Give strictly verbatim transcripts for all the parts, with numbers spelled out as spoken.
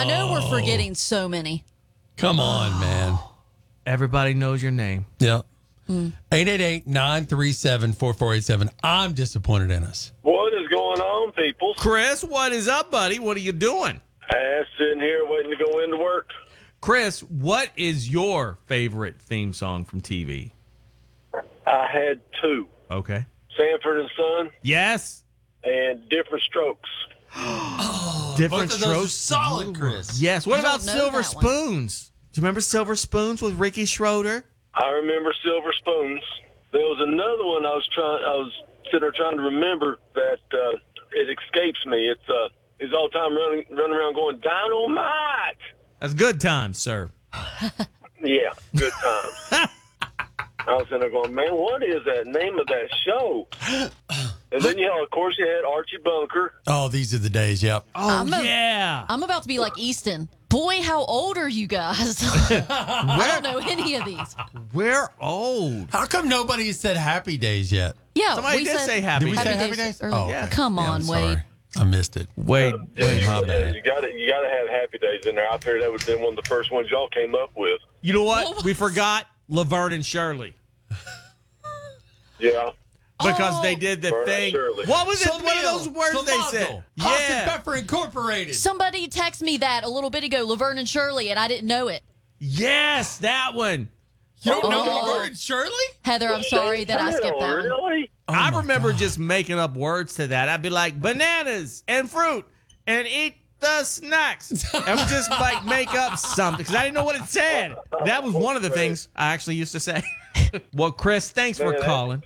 know we're forgetting so many. Come on, man. Everybody knows your name. Yep. eight eight eight, nine three seven, four four eight seven. I'm disappointed in us. What is going on, people? Chris, what is up, buddy? What are you doing? I'm sitting here waiting to go into work. Chris, what is your favorite theme song from T V? I had two. Okay. Sanford and Son Yes. and Different Strokes. Different Both of those are strokes. solid, Chris. Yes. What I about don't know Silver that one. Spoons? Do you remember Silver Spoons with Ricky Schroeder? I remember Silver Spoons. There was another one I was trying. I was sitting there trying to remember that uh, it escapes me. It's uh, he's all the time running, running around going dynamite. That's good times, sir. Yeah, good times. I was sitting there going, man, what is that name of that show? And then, you know, of course, you had Archie Bunker. Oh, these are the days, yep. Oh, I'm a- yeah. I'm about to be like Easton. Boy, how old are you guys? I don't know any of these. We're old. How come nobody said Happy Days yet? Yeah, Somebody we did said say Happy Did we Days. say Happy Happy Days Days? earlier. Oh, Yeah. okay. Come Yeah, on, I'm sorry. Wade. I missed it. Wade, Wade, my You bad. got to you got to have Happy Days in there. I figured that would have been one of the first ones y'all came up with. You know what? What We was- forgot Laverne and Shirley Yeah. because Oh. they did the Laverne and thing. Shirley. What was it? One of those words they said. Haas and Yeah. Pepper Incorporated. Somebody texted me that a little bit ago, Laverne and Shirley, and I didn't know it. Yes, that one. You don't know Oh. Laverne and Shirley? Heather, I'm sorry that I skipped that one. Really? I my remember God. just making up words to that. I'd be like bananas and fruit and eat the snacks. And would just like make up something because I didn't know what it said. That was one of the things I actually used to say. Well, Chris, thanks for Man, that- calling.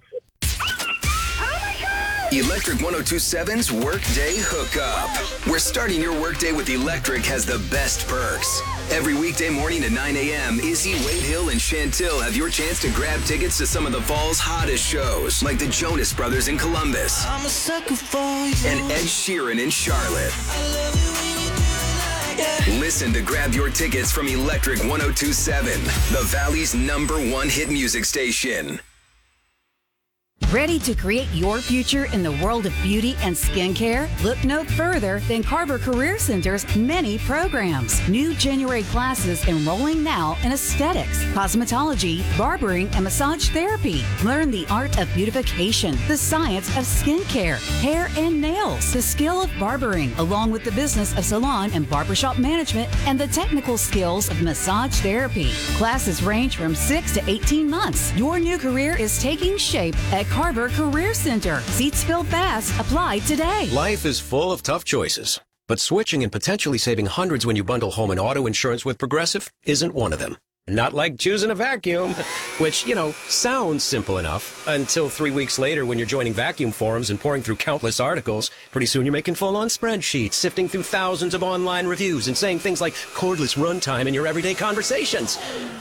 Electric ten twenty-seven's Workday Hookup. We're starting your workday with Electric has the best perks. Every weekday morning at nine a.m., Izzy, Wade Hill, and Chantil have your chance to grab tickets to some of the fall's hottest shows, like the Jonas Brothers in Columbus I'm a sucker for you. and Ed Sheeran in Charlotte. Listen to grab your tickets from Electric ten twenty-seven, the Valley's number one hit music station. Ready to create your future in the world of beauty and skincare? Look no further than Carver Career Center's many programs. New January classes enrolling now in aesthetics, cosmetology, barbering, and massage therapy. Learn the art of beautification, the science of skincare, hair and nails, the skill of barbering, along with the business of salon and barbershop management and the technical skills of massage therapy. Classes range from six to eighteen months. Your new career is taking shape at Carver Career Center. Seats fill fast. Apply today. Life is full of tough choices, but switching and potentially saving hundreds when you bundle home and auto insurance with Progressive isn't one of them. Not like choosing a vacuum, which, you know, sounds simple enough until three weeks later when you're joining vacuum forums and pouring through countless articles. Pretty soon you're making full-on spreadsheets, sifting through thousands of online reviews and saying things like cordless runtime in your everyday conversations.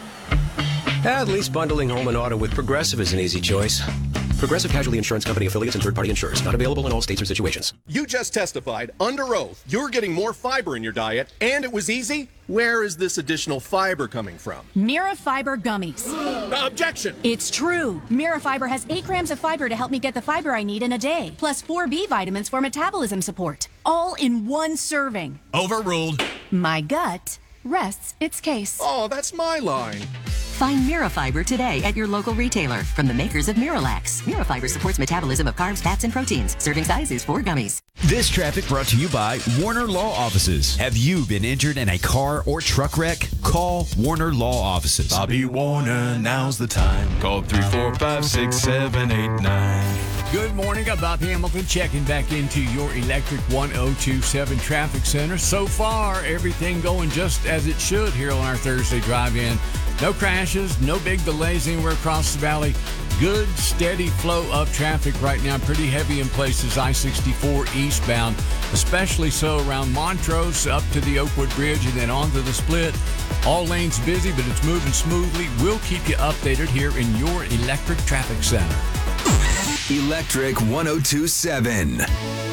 At least bundling home and auto with Progressive is an easy choice. Progressive Casualty Insurance Company affiliates and third-party insurers. Not available in all states or situations. You just testified under oath you're getting more fiber in your diet, and it was easy. Where is this additional fiber coming from? Mira Fiber Gummies. Objection! It's true. Mira Fiber has eight grams of fiber to help me get the fiber I need in a day, plus four B vitamins for metabolism support, all in one serving. Overruled. My gut rests its case. Oh, that's my line. Find Mirafiber today at your local retailer from the makers of Miralax. Mirafiber supports metabolism of carbs, fats, and proteins. Serving size is four gummies. This traffic brought to you by Warner Law Offices. Have you been injured in a car or truck wreck? Call Warner Law Offices. Bobby Warner, now's the time. Call three four five, six seven eight nine. Good morning. I'm Bob Hamilton checking back into your Electric ten twenty-seven Traffic Center. So far, everything going just as it should here on our Thursday drive-in. No crashes, no big delays anywhere across the valley. Good, steady flow of traffic right now. Pretty heavy in places, I sixty-four eastbound, especially so around Montrose up to the Oakwood Bridge and then onto the Split. All lanes busy, but it's moving smoothly. We'll keep you updated here in your Electric Traffic Center. Electric ten twenty-seven.